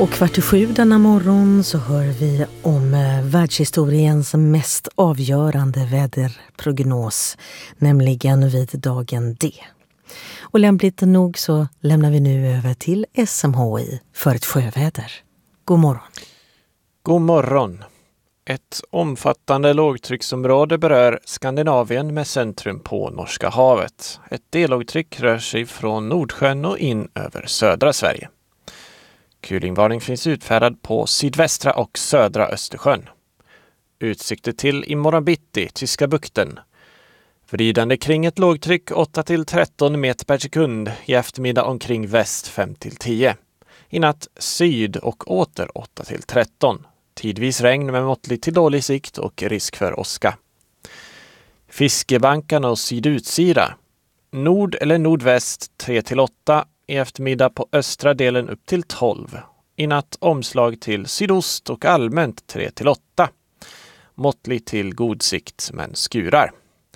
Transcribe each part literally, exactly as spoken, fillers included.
Och kvart i sju denna morgon så hör vi om eh, världshistoriens mest avgörande väderprognos, nämligen vid dagen D. Och lämpligt nog så lämnar vi nu över till S M H I för ett sjöväder. God morgon. God morgon. Ett omfattande lågtrycksområde berör Skandinavien med centrum på Norska havet. Ett delågtryck rör sig från Nordsjön och in över södra Sverige. Kulingvarning finns utfärdad på sydvästra och södra Östersjön. Utsikter till imorgon bitti, Tyska bukten. Vridande kring ett lågtryck åtta till tretton meter per sekund, i eftermiddag omkring väst fem till tio. I natt syd och åter åtta till tretton. Tidvis regn med måttlig till dålig sikt och risk för åska. Fiskebankarna och sydutsida. Nord eller nordväst tre till åtta. I eftermiddag på östra delen upp till tolv. I natt omslag till sydost och allmänt tre till åtta. Måttlig till god sikt men skurar.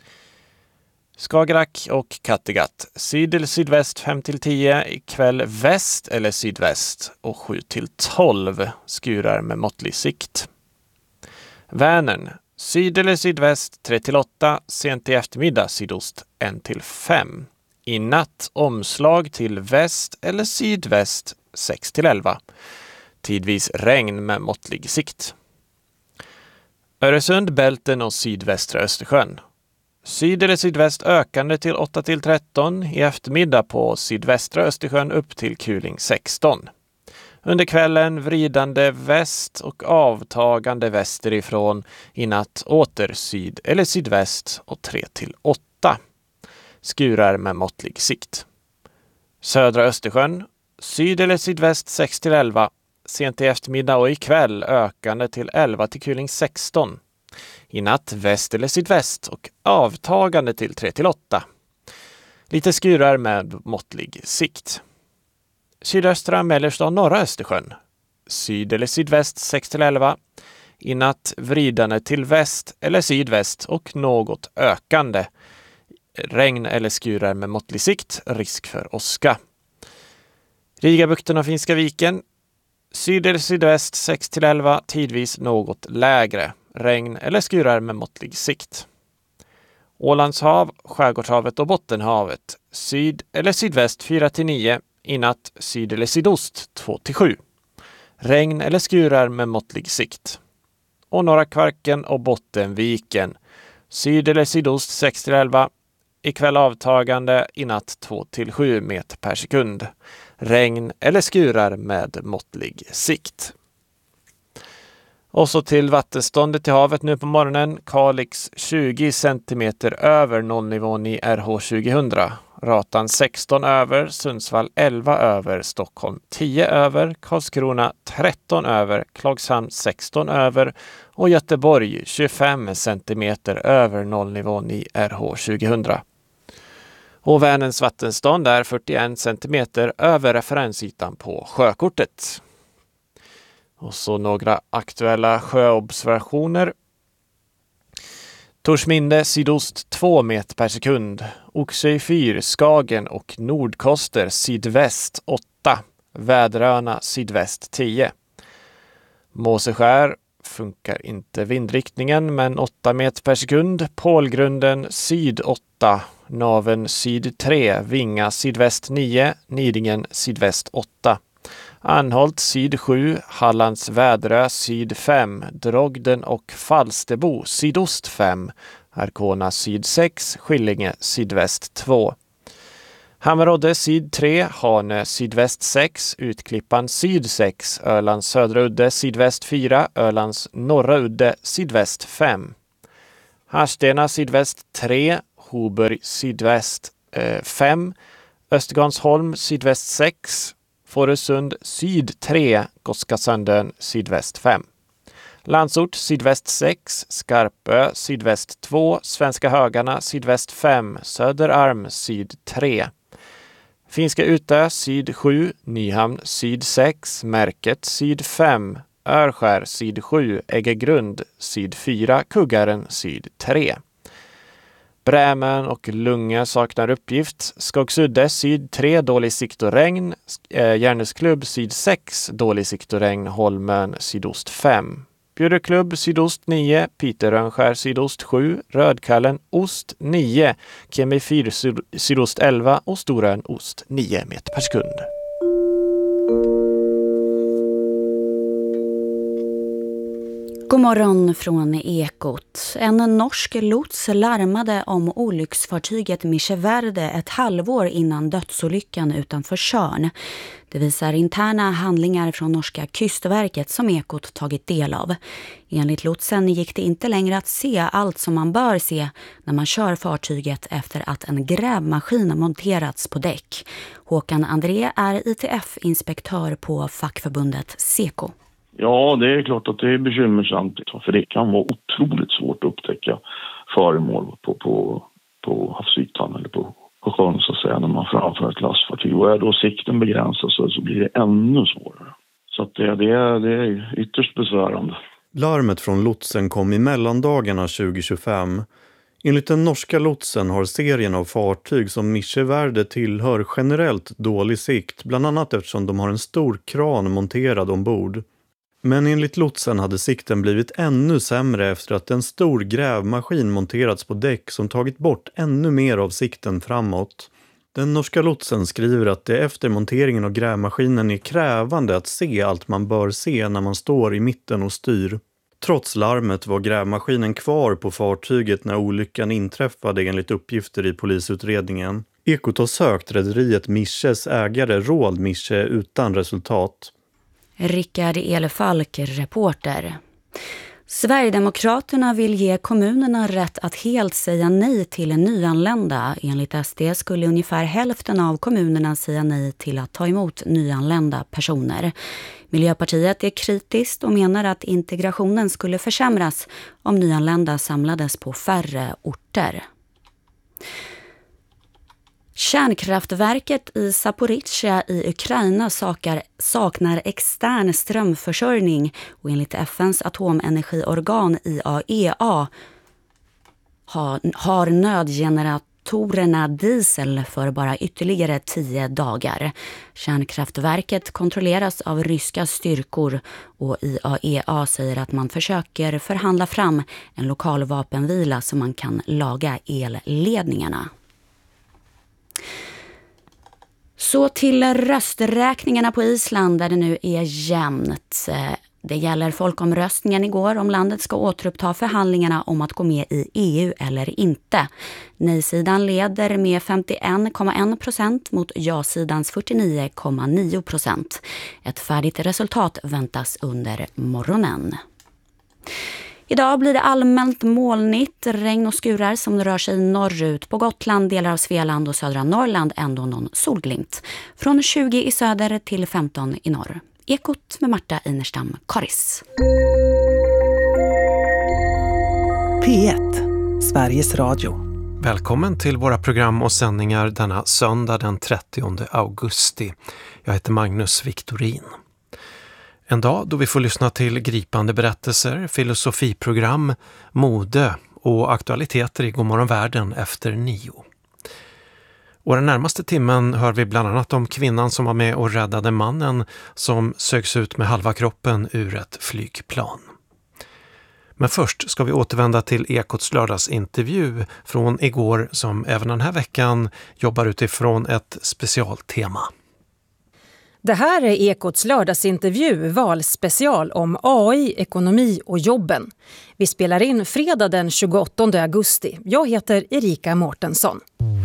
Skagerrak och Kattegatt. Syd eller sydväst fem till tio. Ikväll väst eller sydväst och sju till tolv. Skurar med måttlig sikt. Vänern. Syd eller sydväst tre till åtta. Sent i eftermiddag sydost ett till fem. I natt omslag till väst eller sydväst sex till elva. Tidvis regn med måttlig sikt. Öresund, Bälten och sydvästra Östersjön. Syd eller sydväst ökande till åtta till tretton. I eftermiddag på sydvästra Östersjön upp till kuling sexton. Under kvällen vridande väst och avtagande västerifrån. I natt åter syd eller sydväst och tre till åtta. Skurar med måttlig sikt. Södra Östersjön. Syd eller sydväst sex till elva. Sent i eftermiddag och ikväll ökande till elva till kuling sexton. I natt väst eller sydväst och avtagande till tre till åtta. Lite skurar med måttlig sikt. Sydöstra, mellersta och norra Östersjön. Syd eller sydväst sex till elva. I natt vridande till väst eller sydväst och något ökande. Regn eller skurar med måttlig sikt, risk för åska. Rigabukten och Finska viken. Syd eller sydväst sex till elva, tidvis något lägre. Regn eller skurar med måttlig sikt. Ålands hav, Skärgårdshavet och Bottenhavet. Syd eller sydväst fyra till nio, i natt syd eller sydost två till sju. Regn eller skurar med måttlig sikt. Och Norra Kvarken och Bottenviken. Syd eller sydost sex till elva. Ikväll avtagande, i natt två till sju meter per sekund. Regn eller skurar med måttlig sikt. Och så till vattenståndet i havet nu på morgonen. Kalix tjugo centimeter över nollnivån i R H tjugohundra. Ratan sexton över, Sundsvall elva över, Stockholm tio över, Karlskrona tretton över, Klagshamn sexton över och Göteborg tjugofem centimeter över nollnivån i R H tjugohundra. Och Vänerns vattenstånd är fyrtioen centimeter över referensytan på sjökortet. Och så några aktuella sjöobservationer. Torsminde sydost två meter per sekund. Oxö fyr, Skagen och Nordkoster sydväst åtta. Väderöarna sydväst tio. Måseskär funkar inte vindriktningen men åtta meter per sekund. Pålgrunden syd åtta. Naven syd tre. Vinga sydväst nio. Nidingen sydväst åtta. Anholt syd sju, Hallands Väderö syd fem, Drogden och Falsterbo sydost fem, Arkona syd sex, Skillinge sydväst två. Hammerodde syd tre, Hane sydväst sex, Utklippan syd sex, Ölands södra udde sydväst fyra, Ölands norra udde sydväst fem. Harstena sydväst tre, Hoburg sydväst fem, Östergarnsholm sydväst sex, Fårösund syd tre, Goskasandön sydväst fem. Landsort sydväst sex, Skarpö sydväst två, Svenska Högarna sydväst fem, Söderarm syd tre. Finska Utö syd sju, Nyhamn syd sex, Märket syd fem, Örskär syd sju, Äggegrund syd fyra, Kuggaren syd tre. Brämen och Lunga saknar uppgift. Skogsudde syd tre, dålig sikt och regn. Eh, Järnesklubb syd sex, dålig sikt och regn. Holmen sydost fem. Bjurreklubb sydost nio, Piterönskär sydost sju, Rödkallen ost nio, Kemi fyra syd, sydost elva och Storön ost nio meter per sekund. God morgon från Ekot. En norsk lots larmade om olycksfartyget Micheverde ett halvår innan dödsolyckan utanför Tjörn. Det visar interna handlingar från norska kustverket som Ekot tagit del av. Enligt lotsen gick det inte längre att se allt som man bör se när man kör fartyget efter att en grävmaskin monterats på däck. Håkan André är I T F-inspektör på fackförbundet Seko. Ja, det är klart att det är bekymmersamt, för det kan vara otroligt svårt att upptäcka föremål på, på, på havsytan eller på, på sjön så att säga, när man framför ett lastfartyg. Och är då sikten begränsad så, så blir det ännu svårare. Så att det, det, är, det är ytterst besvärande. Larmet från lotsen kom i mellandagarna tjugo tjugofem. Enligt den norska lotsen har serien av fartyg som Micheverde tillhör generellt dålig sikt, bland annat eftersom de har en stor kran monterad ombord. Men enligt lotsen hade sikten blivit ännu sämre efter att en stor grävmaskin monterats på däck som tagit bort ännu mer av sikten framåt. Den norska lotsen skriver att det efter monteringen av grävmaskinen är krävande att se allt man bör se när man står i mitten och styr. Trots larmet var grävmaskinen kvar på fartyget när olyckan inträffade enligt uppgifter i polisutredningen. Ekot har sökt rederiet Miches ägare Roald Miche utan resultat. Rickard Elefalk, reporter. Sverigedemokraterna vill ge kommunerna rätt att helt säga nej till nyanlända. Enligt S D skulle ungefär hälften av kommunerna säga nej till att ta emot nyanlända personer. Miljöpartiet är kritiskt och menar att integrationen skulle försämras om nyanlända samlades på färre orter. Kärnkraftverket i Zaporizjzja i Ukraina sakar, saknar extern strömförsörjning och enligt F N:s atomenergiorgan I A E A har, har nödgeneratorerna diesel för bara ytterligare tio dagar. Kärnkraftverket kontrolleras av ryska styrkor och I A E A säger att man försöker förhandla fram en lokal vapenvila så man kan laga elledningarna. Så till rösträkningarna på Island där det nu är jämnt. Det gäller folkomröstningen igår om landet ska återuppta förhandlingarna om att gå med i E U eller inte. Nej-sidan leder med femtioen komma en procent mot ja-sidans fyrtionio komma nio procent. Ett färdigt resultat väntas under morgonen. Idag blir det allmänt molnigt, regn och skurar som rör sig norrut. På Gotland, delar av Svealand och södra Norrland ändå någon solglimt. Från tjugo i söder till femton i norr. Ekot med Marta Einerstam Karis. P ett, Sveriges Radio. Välkommen till våra program och sändningar denna söndag den trettionde augusti. Jag heter Magnus Victorin. En dag då vi får lyssna till gripande berättelser, filosofiprogram, mode och aktualiteter i Godmorgon världen efter nio. Och den närmaste timmen hör vi bland annat om kvinnan som var med och räddade mannen som sögs ut med halva kroppen ur ett flygplan. Men först ska vi återvända till Ekots lördagsintervju från igår som även den här veckan jobbar utifrån ett specialtema. Det här är Ekots lördagsintervju, valspecial om A I, ekonomi och jobben. Vi spelar in fredag den tjugoåttonde augusti. Jag heter Erika Mårtensson.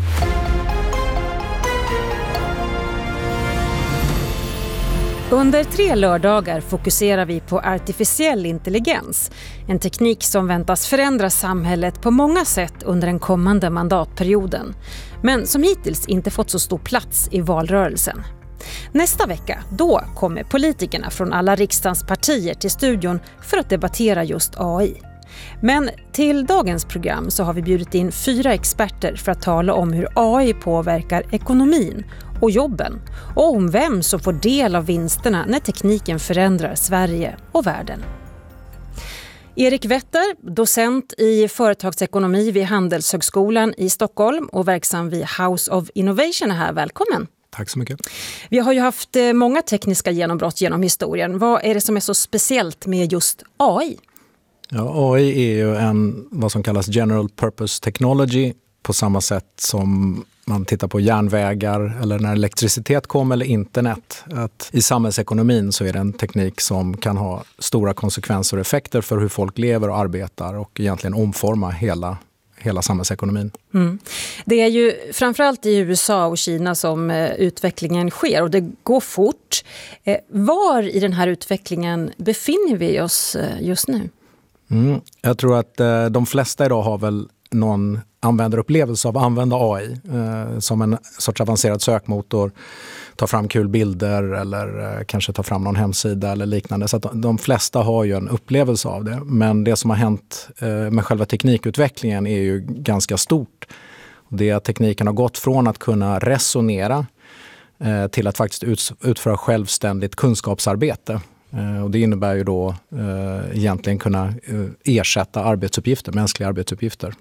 Under tre lördagar fokuserar vi på artificiell intelligens. En teknik som väntas förändra samhället på många sätt under den kommande mandatperioden. Men som hittills inte fått så stor plats i valrörelsen. Nästa vecka, då kommer politikerna från alla riksdagens partier till studion för att debattera just A I. Men till dagens program så har vi bjudit in fyra experter för att tala om hur A I påverkar ekonomin och jobben och om vem som får del av vinsterna när tekniken förändrar Sverige och världen. Erik Wetter, docent i företagsekonomi vid Handelshögskolan i Stockholm och verksam vid House of Innovation är här. Välkommen! Tack så mycket. Vi har ju haft många tekniska genombrott genom historien. Vad är det som är så speciellt med just A I? Ja, A I är ju en vad som kallas general purpose technology på samma sätt som man tittar på järnvägar eller när elektricitet kom eller internet. Att i samhällsekonomin så är det en teknik som kan ha stora konsekvenser och effekter för hur folk lever och arbetar och egentligen omforma hela, hela samhällsekonomin. Mm. Det är ju framförallt i U S A och Kina som eh, utvecklingen sker och det går fort. Eh, var i den här utvecklingen befinner vi oss eh, just nu? Mm. Jag tror att eh, de flesta idag har väl någon användarupplevelse av att använda A I eh, som en sorts avancerad sökmotor, ta fram kul bilder eller eh, kanske ta fram någon hemsida eller liknande. Så att de, de flesta har ju en upplevelse av det. Men det som har hänt eh, med själva teknikutvecklingen är ju ganska stort. Det är att tekniken har gått från att kunna resonera eh, till att faktiskt ut, utföra självständigt kunskapsarbete. Eh, och det innebär ju då eh, egentligen kunna eh, ersätta arbetsuppgifter, mänskliga arbetsuppgifter.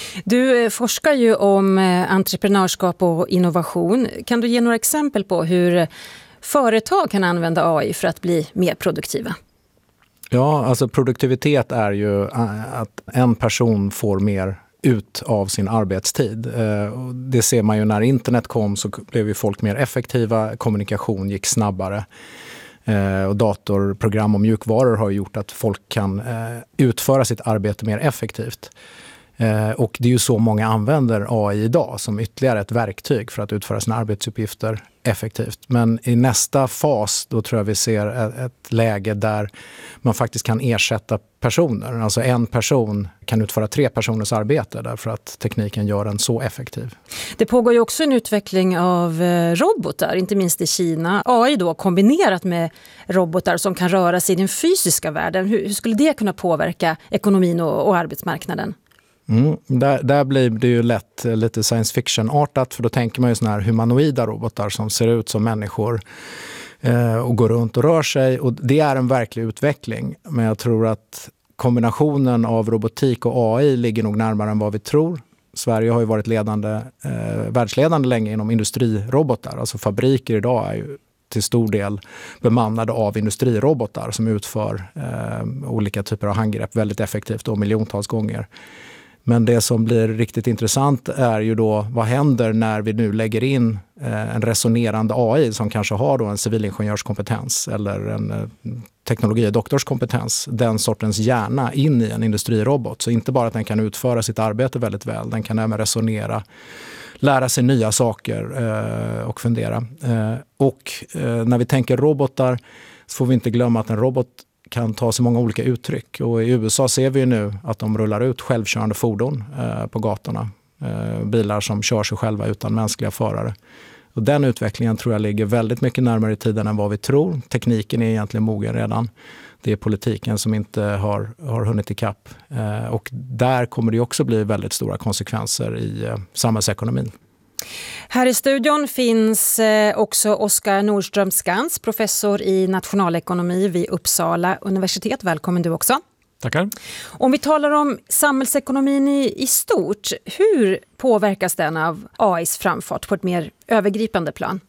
Du forskar ju om entreprenörskap och innovation. Kan du ge några exempel på hur företag kan använda A I för att bli mer produktiva? Ja, alltså produktivitet är ju att en person får mer ut av sin arbetstid. Det ser man ju när internet kom så blev ju folk mer effektiva, kommunikation gick snabbare. Och datorprogram och mjukvaror har gjort att folk kan utföra sitt arbete mer effektivt. Eh, och det är ju så många använder A I idag som ytterligare ett verktyg för att utföra sina arbetsuppgifter effektivt. Men i nästa fas då tror jag vi ser ett, ett läge där man faktiskt kan ersätta personer. Alltså en person kan utföra tre personers arbete därför att tekniken gör den så effektiv. Det pågår ju också en utveckling av robotar, inte minst i Kina. A I då kombinerat med robotar som kan röra sig i den fysiska världen. Hur, hur skulle det kunna påverka ekonomin och, och arbetsmarknaden? Mm, där, där blir det ju lätt lite science fiction-artat för då tänker man ju såna här humanoida robotar som ser ut som människor eh, och går runt och rör sig och det är en verklig utveckling. Men jag tror att kombinationen av robotik och A I ligger nog närmare än vad vi tror. Sverige har ju varit ledande, eh, världsledande länge inom industrirobotar. Alltså fabriker idag är ju till stor del bemannade av industrirobotar som utför eh, olika typer av handgrepp väldigt effektivt och miljontals gånger. Men det som blir riktigt intressant är ju då vad händer när vi nu lägger in eh, en resonerande A I som kanske har då en civilingenjörskompetens eller en eh, teknologi- och doktorskompetens, den sortens hjärna in i en industrirobot. Så inte bara att den kan utföra sitt arbete väldigt väl, den kan även resonera, lära sig nya saker eh, och fundera. Eh, och eh, när vi tänker robotar så får vi inte glömma att en robot kan ta sig många olika uttryck. Och i U S A ser vi ju nu att de rullar ut självkörande fordon eh, på gatorna. Eh, bilar som kör sig själva utan mänskliga förare. Och den utvecklingen tror jag ligger väldigt mycket närmare i tiden än vad vi tror. Tekniken är egentligen mogen redan. Det är politiken som inte har, har hunnit ikapp. Eh, och där kommer det också bli väldigt stora konsekvenser i eh, samhällsekonomin. Här i studion finns också Oskar Nordström Skans, professor i nationalekonomi vid Uppsala universitet. Välkommen du också. Tackar. Om vi talar om samhällsekonomin i, i stort, hur påverkas den av A I:s framfart på ett mer övergripande plan?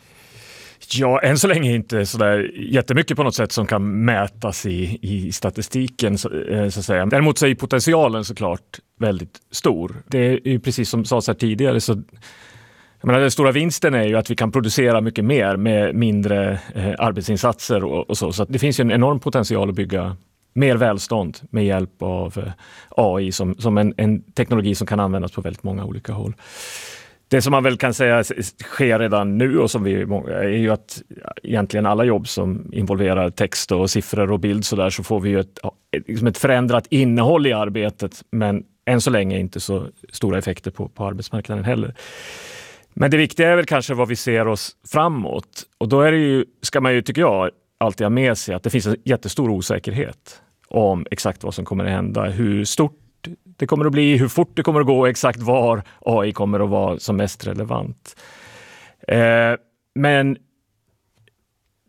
Ja, än så länge inte så där jättemycket på något sätt som kan mätas i, i statistiken så, så att säga. Däremot så är potentialen såklart väldigt stor. Det är ju precis som sades här tidigare så jag menar, den stora vinsten är ju att vi kan producera mycket mer med mindre eh, arbetsinsatser och, och så. Så att det finns ju en enorm potential att bygga mer välstånd med hjälp av eh, A I som, som en, en teknologi som kan användas på väldigt många olika håll. Det som man väl kan säga sker redan nu och som vi är ju att egentligen alla jobb som involverar text och siffror och bild så där så får vi ju ett, liksom ett förändrat innehåll i arbetet men än så länge inte så stora effekter på, på arbetsmarknaden heller. Men det viktiga är väl kanske vad vi ser oss framåt och då är det ju, ska man ju tycker jag alltid ha med sig att det finns en jättestor osäkerhet om exakt vad som kommer att hända, hur stort det kommer att bli, hur fort det kommer att gå, exakt var A I kommer att vara som mest relevant. Eh, men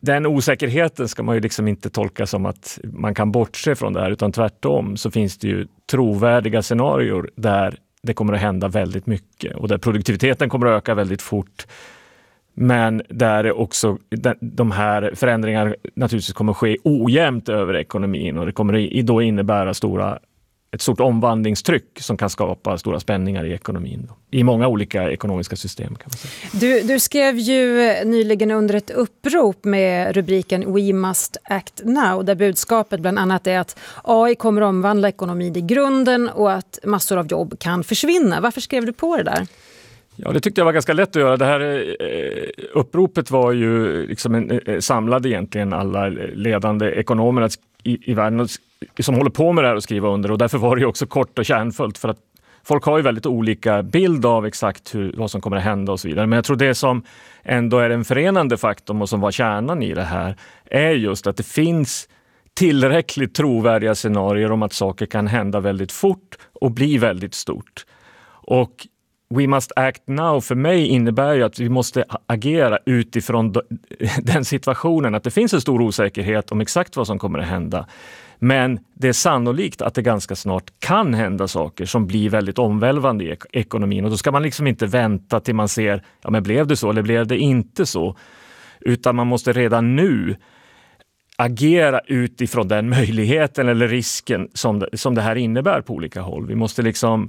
den osäkerheten ska man ju liksom inte tolka som att man kan bortse från det här, utan tvärtom så finns det ju trovärdiga scenarier där det kommer att hända väldigt mycket och där produktiviteten kommer att öka väldigt fort. Men där också de här förändringarna naturligtvis kommer att ske ojämnt över ekonomin och det kommer då innebära stora, ett stort omvandlingstryck som kan skapa stora spänningar i ekonomin. Då. I många olika ekonomiska system kan man säga. Du, du skrev ju nyligen under ett upprop med rubriken We must act now, där budskapet bland annat är att A I kommer att omvandla ekonomin i grunden och att massor av jobb kan försvinna. Varför skrev du på det där? Ja, det tyckte jag var ganska lätt att göra. Det här eh, uppropet var ju liksom en, eh, samlade egentligen alla ledande ekonomer i, i världen som håller på med det här och skriva under, och därför var det ju också kort och kärnfullt, för att folk har ju väldigt olika bild av exakt hur, vad som kommer att hända och så vidare. Men jag tror det som ändå är den förenande faktorn och som var kärnan i det här är just att det finns tillräckligt trovärdiga scenarier om att saker kan hända väldigt fort och bli väldigt stort. Och We must act now för mig innebär ju att vi måste agera utifrån den situationen, att det finns en stor osäkerhet om exakt vad som kommer att hända. Men det är sannolikt att det ganska snart kan hända saker som blir väldigt omvälvande i ekonomin, och då ska man liksom inte vänta till man ser, ja men blev det så eller blev det inte så, utan man måste redan nu agera utifrån den möjligheten eller risken som det, som det här innebär på olika håll. Vi måste liksom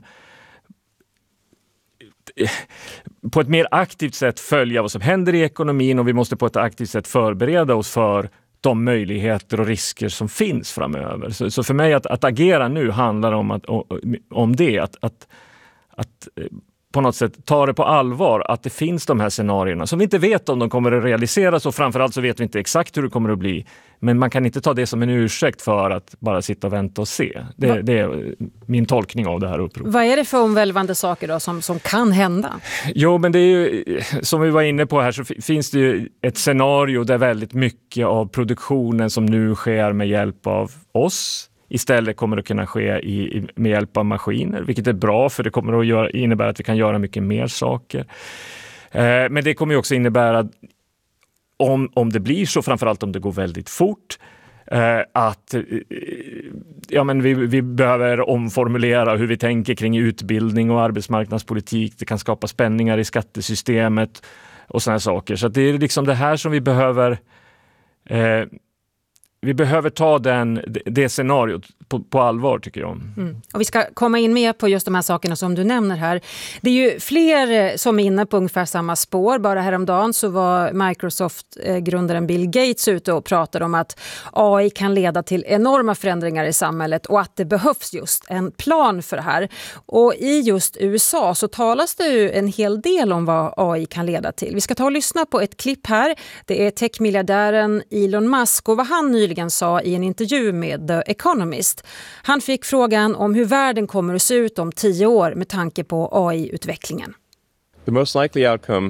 på ett mer aktivt sätt följa vad som händer i ekonomin, och vi måste på ett aktivt sätt förbereda oss för de möjligheter och risker som finns framöver. Så, så för mig att, att agera nu handlar om, att, om det, att, att, att på något sätt ta det på allvar, att det finns de här scenarierna som vi inte vet om de kommer att realiseras, och framförallt så vet vi inte exakt hur det kommer att bli. Men man kan inte ta det som en ursäkt för att bara sitta och vänta och se. Det, det är min tolkning av det här uppropet. Vad är det för omvälvande saker då som, som kan hända? Jo, men det är ju, som vi var inne på här, så finns det ju ett scenario där väldigt mycket av produktionen som nu sker med hjälp av oss istället kommer att kunna ske i, med hjälp av maskiner, vilket är bra, för det kommer att göra, innebära att vi kan göra mycket mer saker. Eh, men det kommer ju också innebära, om, om det blir så, framförallt om det går väldigt fort, eh, att eh, ja, men vi, vi behöver omformulera hur vi tänker kring utbildning och arbetsmarknadspolitik. Det kan skapa spänningar i skattesystemet och såna här saker. Så att det är liksom det här som vi behöver eh, Vi behöver ta den, det scenariot på, på allvar, tycker jag. Mm. Och vi ska komma in mer på just de här sakerna som du nämner här. Det är ju fler som är inne på ungefär samma spår. Bara häromdagen så var Microsoft-grundaren Bill Gates ute och pratade om att A I kan leda till enorma förändringar i samhället och att det behövs just en plan för det här. Och i just U S A så talas det ju en hel del om vad A I kan leda till. Vi ska ta och lyssna på ett klipp här. Det är techmiljardären Elon Musk och vad han nyligen sa i en intervju med The Economist. Han fick frågan om hur världen kommer att se ut om tio år med tanke på A I-utvecklingen. The most likely outcome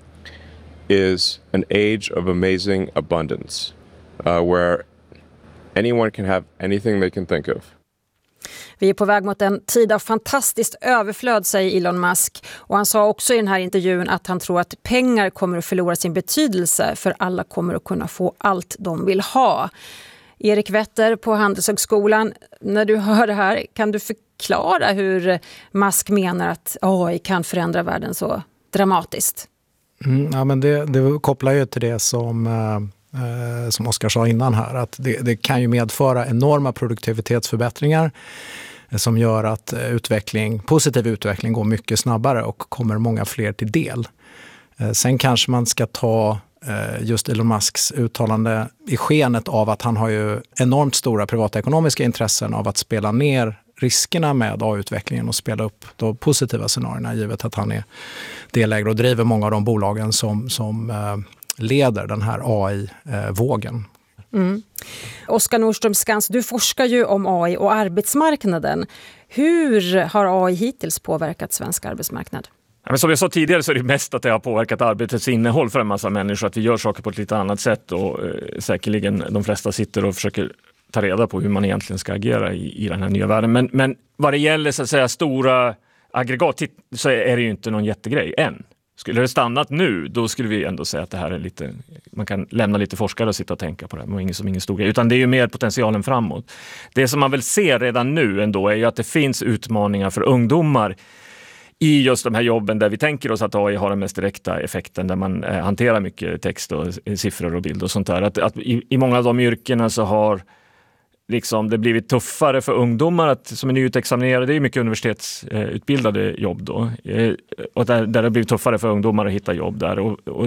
is an age of amazing abundance, uh, where anyone can have anything they can think of. Vi är på väg mot en tid av fantastiskt överflöd, säger Elon Musk. Och han sa också i den här intervjun att han tror att pengar kommer att förlora sin betydelse, för alla kommer att kunna få allt de vill ha. Erik Wetter på Handelshögskolan, när du hör det här, kan du förklara hur Musk menar att A I kan förändra världen så dramatiskt? Mm, ja, men det, det kopplar ju till det som, eh, som Oskar sa innan här, att det, det kan ju medföra enorma produktivitetsförbättringar eh, som gör att utveckling, positiv utveckling går mycket snabbare och kommer många fler till del. Eh, sen kanske man ska ta just Elon Musks uttalande i skenet av att han har ju enormt stora privatekonomiska intressen av att spela ner riskerna med A I-utvecklingen och spela upp de positiva scenarierna, givet att han är delägare och driver många av de bolagen som, som eh, leder den här A I-vågen. Mm. Oskar Nordström Skans, du forskar ju om A I och arbetsmarknaden. Hur har A I hittills påverkat svensk arbetsmarknad? Men som jag sa tidigare så är det mest att det har påverkat arbetets innehåll för en massa människor, att vi gör saker på ett lite annat sätt, och eh, säkerligen de flesta sitter och försöker ta reda på hur man egentligen ska agera i, i den här nya världen. Men, men vad det gäller så att säga stora aggregat så är det ju inte någon jättegrej än. Skulle det stannat nu, då skulle vi ändå säga att det här är lite, man kan lämna lite forskare och sitta och tänka på det, men ingen som ingen stor grej. Utan det är ju mer potentialen framåt. Det som man väl ser redan nu ändå är ju att det finns utmaningar för ungdomar i just de här jobben där vi tänker oss att A I har den mest direkta effekten, där man eh, hanterar mycket text och siffror och bild och sånt där. Att, att i, i många av de yrkena så har liksom det blivit tuffare för ungdomar att, som är nyutexaminerade, det är mycket universitetsutbildade eh, jobb då, eh, och där, där det blivit tuffare för ungdomar att hitta jobb där. Och, och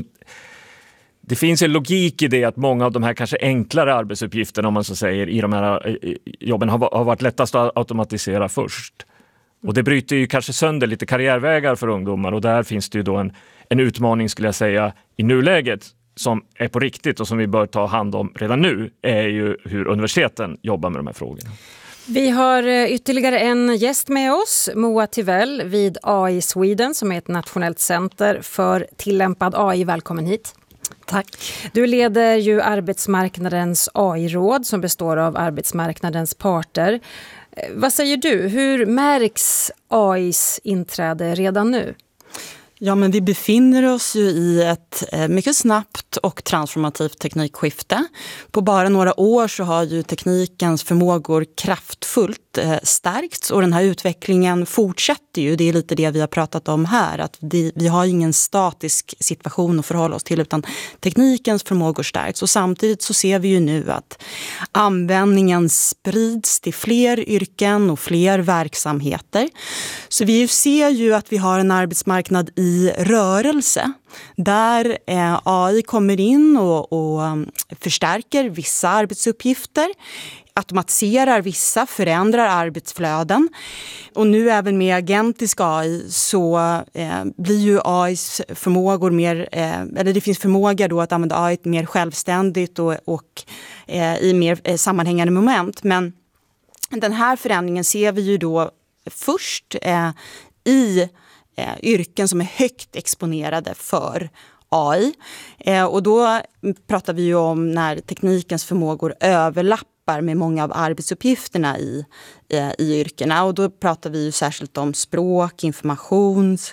det finns en logik i det att många av de här kanske enklare arbetsuppgifterna, om man så säger, i de här eh, jobben har, har varit lättast att automatisera först. Och det bryter ju kanske sönder lite karriärvägar för ungdomar, och där finns det ju då en, en utmaning, skulle jag säga, i nuläget som är på riktigt och som vi bör ta hand om redan nu, är ju hur universiteten jobbar med de här frågorna. Vi har ytterligare en gäst med oss, Moa Tivell vid A I Sweden, som är ett nationellt center för tillämpad A I. Välkommen hit. Tack. Du leder ju arbetsmarknadens A I-råd som består av arbetsmarknadens parter. Vad säger du? Hur märks A Is inträde redan nu? Ja, men vi befinner oss ju i ett eh, mycket snabbt och transformativt teknikskifte. På bara några år så har ju teknikens förmågor kraftfullt eh, stärkts, och den här utvecklingen fortsätter ju. Det är lite det vi har pratat om här, att vi, vi har ingen statisk situation att förhålla oss till, utan teknikens förmågor stärks. Och samtidigt så ser vi ju nu att användningen sprids till fler yrken och fler verksamheter. Så vi ser ju att vi har en arbetsmarknad i i rörelse där eh, A I kommer in och, och um, förstärker vissa arbetsuppgifter, automatiserar vissa, förändrar arbetsflöden. Och nu även med agentisk A I så eh, blir ju A Is förmågor mer, eh, eller det finns förmåga då att använda A I mer självständigt och, och eh, i mer eh, sammanhängande moment. Men den här förändringen ser vi ju då först eh, i Eh, yrken som är högt exponerade för A I. Eh, och då pratar vi ju om när teknikens förmågor överlappar med många av arbetsuppgifterna i, eh, i yrkena. Och då pratar vi ju särskilt om språk, informations,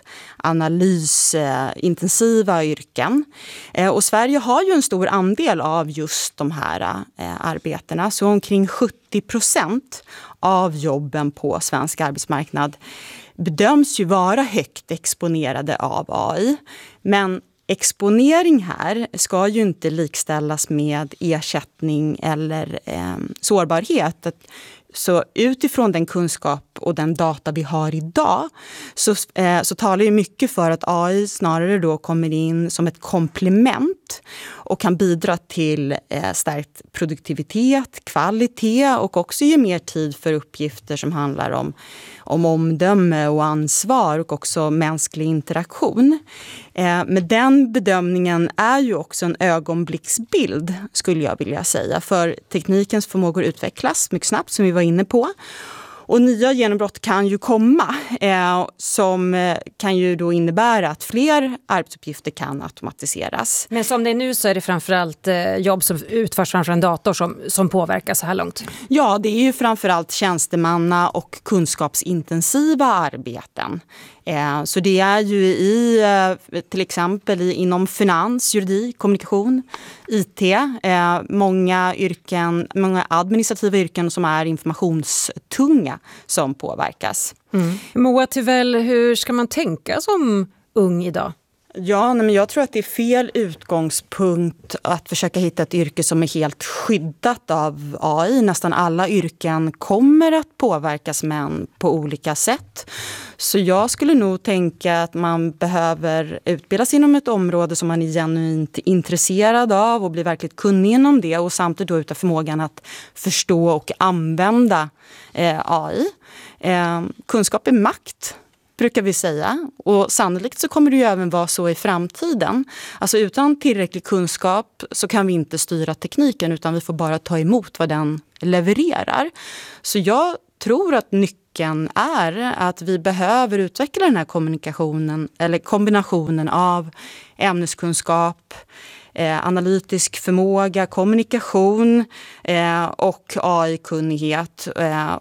analysintensiva eh, yrken. Eh, och Sverige har ju en stor andel av just de här eh, arbetena. Så omkring sjuttio procent av jobben på svensk arbetsmarknad bedöms ju vara högt exponerade av A I. Men exponering här ska ju inte likställas med ersättning eller eh, sårbarhet. Så utifrån den kunskap och den data vi har idag så, eh, så talar ju mycket för att A I snarare då kommer in som ett komplement och kan bidra till eh, stärkt produktivitet, kvalitet och också ge mer tid för uppgifter som handlar om, om omdöme och ansvar och också mänsklig interaktion. Eh, men den bedömningen är ju också en ögonblicksbild, skulle jag vilja säga, för teknikens förmågor utvecklas mycket snabbt, som vi var inne på. Och nya genombrott kan ju komma eh, som kan ju då innebära att fler arbetsuppgifter kan automatiseras. Men som det är nu så är det framförallt eh, jobb som utförs framför en dator som, som påverkas så här långt? Ja, det är ju framförallt tjänstemanna- och kunskapsintensiva arbeten. Eh, så det är ju i eh, till exempel i, inom finans, juridik, kommunikation, I T, eh, många yrken, många administrativa yrken som är informationstunga som påverkas. Mm. Moa Tivell, hur ska man tänka som ung idag? Ja, nej, men jag tror att det är fel utgångspunkt att försöka hitta ett yrke som är helt skyddat av A I. Nästan alla yrken kommer att påverkas, men på olika sätt. Så jag skulle nog tänka att man behöver utbildas inom ett område som man är genuint intresserad av och bli verkligt kunnig inom det, och samtidigt då utav förmågan att förstå och använda eh, A I. Eh, kunskap är makt, brukar vi säga. Och sannolikt så kommer det ju även vara så i framtiden. Alltså utan tillräcklig kunskap så kan vi inte styra tekniken, utan vi får bara ta emot vad den levererar. Så jag tror att nyckeln är att vi behöver utveckla den här kommunikationen eller kombinationen av ämneskunskap, Eh, analytisk förmåga, kommunikation eh, och A I-kunnighet. Eh, och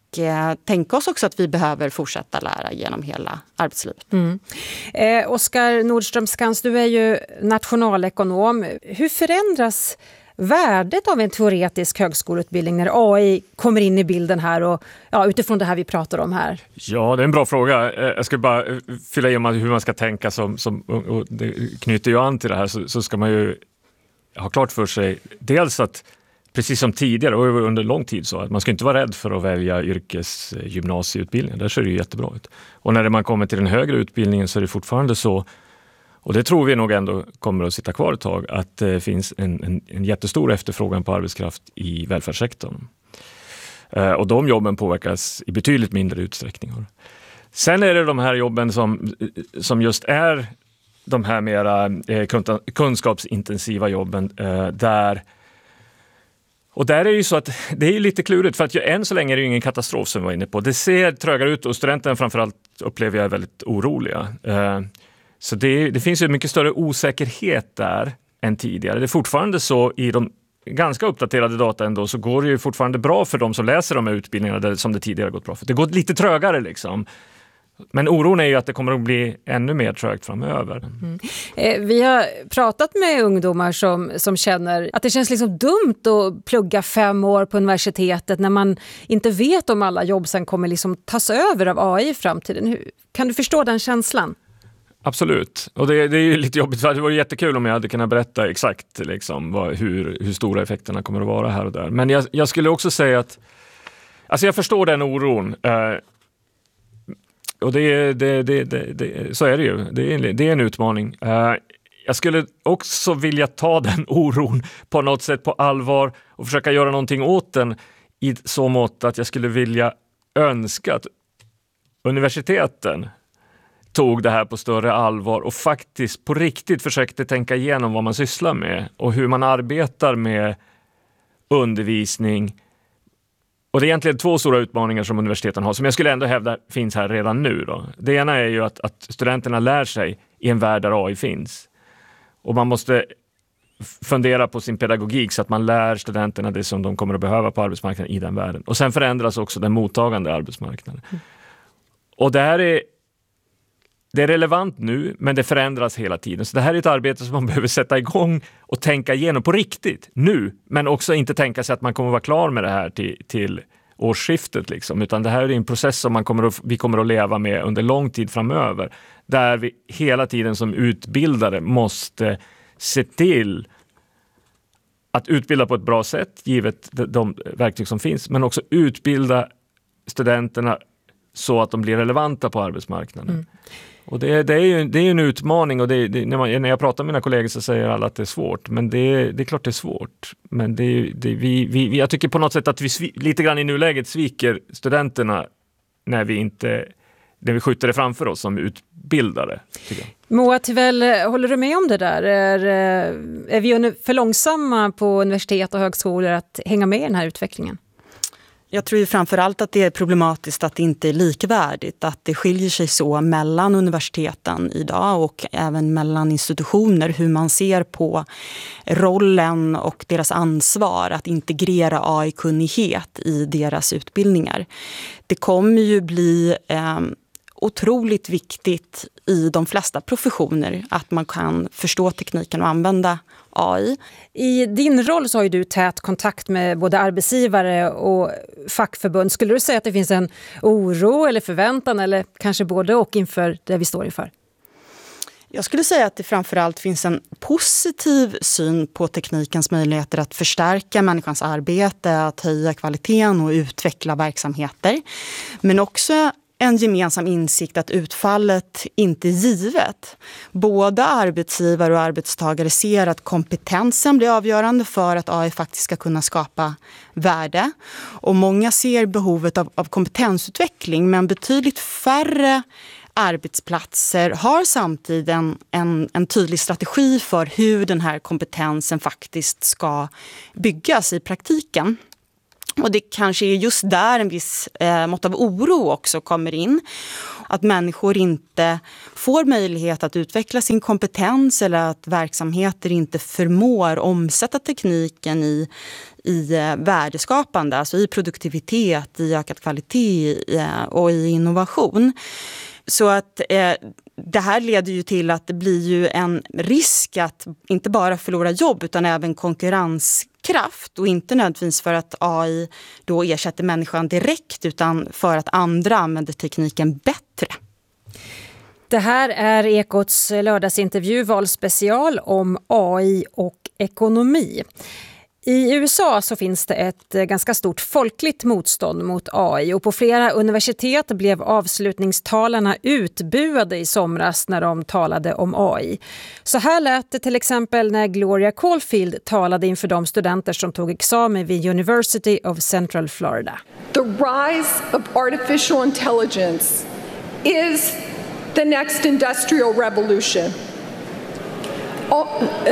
eh, tänka oss också att vi behöver fortsätta lära genom hela arbetslivet. Mm. Eh, Oskar Nordström-Skans, du är ju nationalekonom. Hur förändras värdet av en teoretisk högskoleutbildning när A I kommer in i bilden här och ja, utifrån det här vi pratar om här? Ja, det är en bra fråga. Jag ska bara fylla i om hur man ska tänka som, som och det knyter ju an till det här, så, så ska man ju ha klart för sig dels att precis som tidigare och under lång tid så att man ska inte vara rädd för att välja yrkesgymnasieutbildning. Där ser det ju jättebra ut. Och när man kommer till den högre utbildningen så är det fortfarande så, och det tror vi nog ändå kommer att sitta kvar ett tag, att det finns en, en, en jättestor efterfrågan på arbetskraft i välfärdssektorn. Eh, och de jobben påverkas i betydligt mindre utsträckning. Sen är det de här jobben som, som just är de här mera eh, kunskapsintensiva jobben eh, där. Och där är det ju så att det är lite klurigt, för att än så länge är det ju ingen katastrof som vi var inne på. Det ser trögare ut och studenterna framförallt upplever jag är väldigt oroliga. Eh, Så det, det finns ju mycket större osäkerhet där än tidigare. Det är fortfarande så i de ganska uppdaterade data ändå, så går det ju fortfarande bra för de som läser de här utbildningarna där, som det tidigare gått bra för. Det går lite trögare liksom. Men oron är ju att det kommer att bli ännu mer trögt framöver. Mm. Eh, vi har pratat med ungdomar som, som känner att det känns liksom dumt att plugga fem år på universitetet när man inte vet om alla jobb sen kommer liksom tas över av A I i framtiden. Hur, kan du förstå den känslan? Absolut. Och det, det är ju lite jobbigt, för det var jättekul om jag hade kunnat berätta exakt liksom, vad, hur, hur stora effekterna kommer att vara här och där. Men jag, jag skulle också säga att alltså jag förstår den oron. Eh, och det, det, det, det, det, så är det ju. Det är, det är en utmaning. Eh, jag skulle också vilja ta den oron på något sätt på allvar och försöka göra någonting åt den i så mått att jag skulle vilja önska att universiteten tog det här på större allvar och faktiskt på riktigt försökte tänka igenom vad man sysslar med och hur man arbetar med undervisning. Och det är egentligen två stora utmaningar som universiteten har, som jag skulle ändå hävda finns här redan nu. Då. Det ena är ju att, att studenterna lär sig i en värld där A I finns. Och man måste fundera på sin pedagogik så att man lär studenterna det som de kommer att behöva på arbetsmarknaden i den världen. Och sen förändras också den mottagande arbetsmarknaden. Mm. Och det här är Det är relevant nu, men det förändras hela tiden. Så det här är ett arbete som man behöver sätta igång och tänka igenom på riktigt nu. Men också inte tänka sig att man kommer att vara klar med det här till, till årsskiftet. Liksom. Utan det här är en process som man kommer att, vi kommer att leva med under lång tid framöver. Där vi hela tiden som utbildare måste se till att utbilda på ett bra sätt, givet de, de verktyg som finns. Men också utbilda studenterna så att de blir relevanta på arbetsmarknaden. Mm. Och det, det, är ju, det är ju en utmaning, och det, det, när, man, när jag pratar med mina kollegor så säger alla att det är svårt. Men det, det är klart det är svårt. Men det, det, vi, vi, jag tycker på något sätt att vi svi, lite grann i nuläget sviker studenterna när vi inte när vi skjuter det framför oss som utbildare. Moa Tivell, håller du med om det där? Är, är vi för långsamma på universitet och högskolor att hänga med i den här utvecklingen? Jag tror ju framförallt att det är problematiskt att det inte är likvärdigt, att det skiljer sig så mellan universiteten idag och även mellan institutioner, hur man ser på rollen och deras ansvar att integrera A I-kunnighet i deras utbildningar. Det kommer ju bli eh, otroligt viktigt i de flesta professioner att man kan förstå tekniken och använda A I. I din roll så har ju du tät kontakt med både arbetsgivare och fackförbund. Skulle du säga att det finns en oro eller förväntan, eller kanske både och, inför det vi står inför? Jag skulle säga att det framförallt finns en positiv syn på teknikens möjligheter att förstärka människans arbete, att höja kvaliteten och utveckla verksamheter. Men också en gemensam insikt att utfallet inte är givet. Både arbetsgivare och arbetstagare ser att kompetensen blir avgörande för att A I faktiskt ska kunna skapa värde. Och många ser behovet av, av kompetensutveckling, men betydligt färre arbetsplatser har samtidigt en, en, en tydlig strategi för hur den här kompetensen faktiskt ska byggas i praktiken. Och det kanske är just där en viss eh, mått av oro också kommer in. Att människor inte får möjlighet att utveckla sin kompetens eller att verksamheter inte förmår omsätta tekniken i, i eh, värdeskapande, alltså i produktivitet, i ökad kvalitet eh, och i innovation. Så att eh, det här leder ju till att det blir ju en risk att inte bara förlora jobb utan även konkurrenskraft, och inte nödvändigtvis för att A I då ersätter människan direkt utan för att andra använder tekniken bättre. Det här är Ekots lördagsintervju valspecial om A I och ekonomi. I U S A så finns det ett ganska stort folkligt motstånd mot A I, och på flera universitet blev avslutningstalarna utbuade i somras när de talade om A I. Så här lät det till exempel när Gloria Caulfield talade inför de studenter som tog examen vid University of Central Florida. The rise of artificial intelligence is the next industrial revolution. Oh.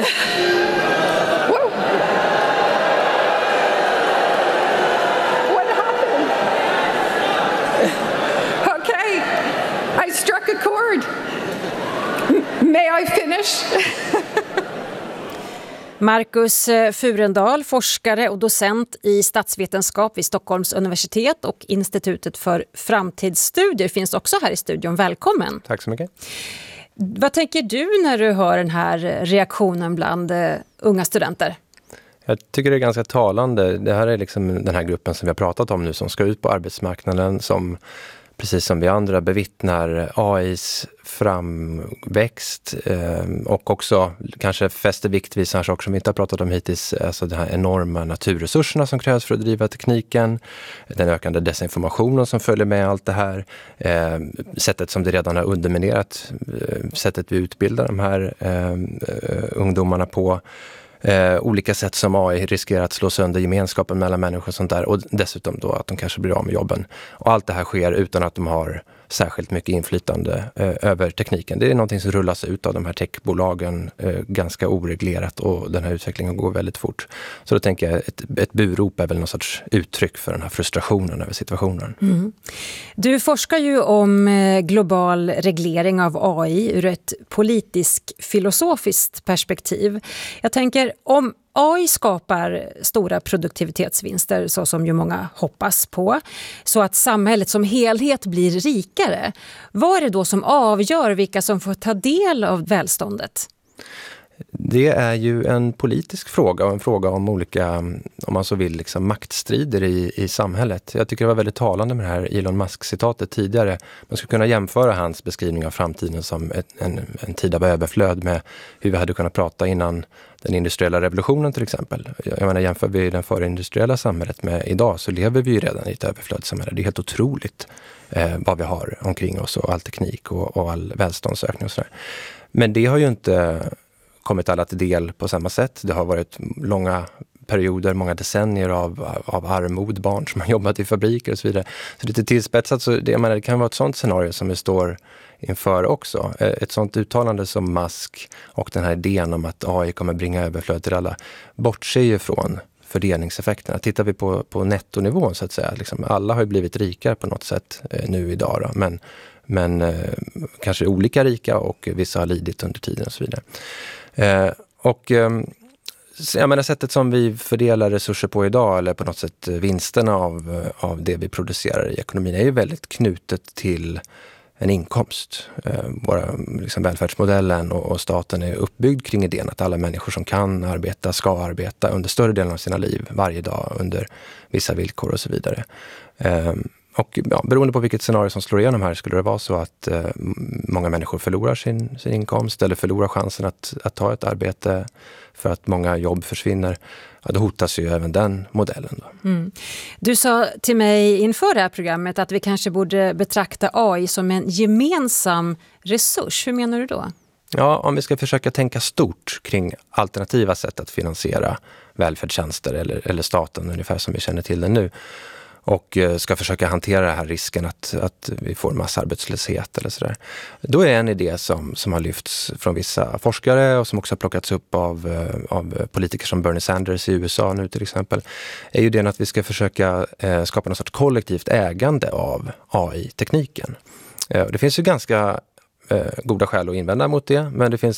I struck a chord. May I finish? Marcus Furendal, forskare och docent i statsvetenskap vid Stockholms universitet och Institutet för framtidsstudier, finns också här i studion. Välkommen. Tack så mycket. Vad tänker du när du hör den här reaktionen bland uh, unga studenter? Jag tycker det är ganska talande. Det här är liksom den här gruppen som vi har pratat om nu, som ska ut på arbetsmarknaden, som precis som vi andra bevittnar A I:s framväxt eh, och också kanske fäster vikt vid sådana saker som vi inte har pratat om hittills, alltså de här enorma naturresurserna som krävs för att driva tekniken, den ökande desinformationen som följer med allt det här, eh, sättet som det redan har underminerat, eh, sättet vi utbildar de här eh, ungdomarna på. Eh, olika sätt som A I riskerar att slå sönder gemenskapen mellan människor och sånt där, och dessutom då att de kanske blir av med jobben. Och allt det här sker utan att de har särskilt mycket inflytande eh, över tekniken. Det är någonting som rullas ut av de här techbolagen eh, ganska oreglerat, och den här utvecklingen går väldigt fort. Så då tänker jag ett, ett burop är väl någon sorts uttryck för den här frustrationen över situationen. Mm. Du forskar ju om eh, global reglering av A I ur ett politisk-filosofiskt perspektiv. Jag tänker, om A I skapar stora produktivitetsvinster, så som ju många hoppas på, så att samhället som helhet blir rikare. Vad är det då som avgör vilka som får ta del av välståndet? Det är ju en politisk fråga och en fråga om olika, om man så vill, liksom maktstrider i, i samhället. Jag tycker det var väldigt talande med det här Elon Musk-citatet tidigare. Man skulle kunna jämföra hans beskrivning av framtiden som ett, en, en tid av överflöd med hur vi hade kunnat prata innan den industriella revolutionen till exempel. Jag menar, jämför vi det förindustriella samhället med idag, så lever vi ju redan i ett överflödssamhälle. Det är helt otroligt eh, vad vi har omkring oss, och all teknik och, och all välståndsökning och sådär. Men det har ju inte kommit alla till del på samma sätt. Det har varit långa perioder, många decennier av, av armod, barn som har jobbat i fabriker och så vidare. Så lite tillspetsat, så det, jag menar, det kan vara ett sånt scenario som vi står inför också. Ett sånt uttalande som Musk och den här idén om att A I kommer bringa överflöd till alla bortser ju från fördelningseffekterna. Tittar vi på, på nettonivån så att säga, liksom, alla har ju blivit rikare på något sätt eh, nu idag då, men, men eh, kanske olika rika, och vissa har lidit under tiden och så vidare. Eh, och eh, jag menar, sättet som vi fördelar resurser på idag, eller på något sätt vinsterna av, av det vi producerar i ekonomin, är ju väldigt knutet till en inkomst. Eh, våra liksom, välfärdsmodellen och, och staten är uppbyggd kring idén att alla människor som kan arbeta ska arbeta under större delen av sina liv, varje dag, under vissa villkor och så vidare. Eh, och ja, beroende på vilket scenario som slår igenom här, skulle det vara så att eh, många människor förlorar sin, sin inkomst eller förlorar chansen att, att ta ett arbete för att många jobb försvinner, ja, då hotas ju även den modellen. Då. Mm. Du sa till mig inför det här programmet att vi kanske borde betrakta A I som en gemensam resurs. Hur menar du då? Ja, om vi ska försöka tänka stort kring alternativa sätt att finansiera välfärdstjänster eller, eller staten, ungefär som vi känner till det nu. och ska försöka hantera den här risken att, att vi får massarbetslöshet eller sådär. Då är en idé som, som har lyfts från vissa forskare och som också har plockats upp av, av politiker som Bernie Sanders i U S A nu till exempel, är ju det att vi ska försöka eh, skapa något sorts kollektivt ägande av A I-tekniken. Eh, det finns ju ganska eh, goda skäl att invända mot det, men det finns